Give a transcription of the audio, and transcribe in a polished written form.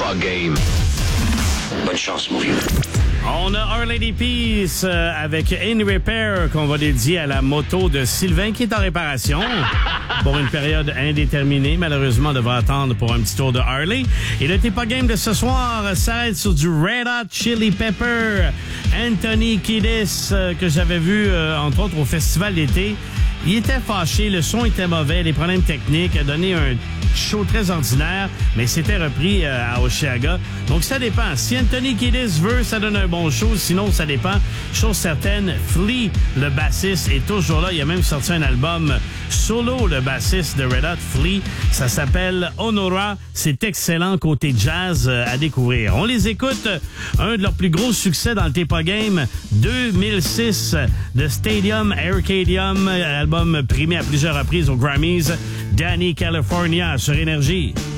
pas game. Bonne chance, mon vieux. On a Our Lady Peace avec In Repair qu'on va dédier à la moto de Sylvain qui est en réparation pour une période indéterminée. Malheureusement, on devra attendre pour un petit tour de Harley. Et le T'es pas game de ce soir s'arrête sur du Red Hot Chili Pepper. Anthony Kiedis que j'avais vu entre autres au festival d'été. Il était fâché, le son était mauvais, les problèmes techniques, a donné un show très ordinaire, mais c'était repris à Osheaga. Donc ça dépend. Si Anthony Kiedis veut, ça donne un bon show, sinon ça dépend. Chose certaine, Flea, le bassiste, est toujours là. Il a même sorti un album solo, le bassiste de Red Hot, Flea. Ça s'appelle Honora. C'est excellent côté jazz à découvrir. On les écoute. Un de leurs plus gros succès dans le T'es pas game, 2006, de Stadium Arcadium, album primé à plusieurs reprises aux Grammys, Danny California sur Énergie.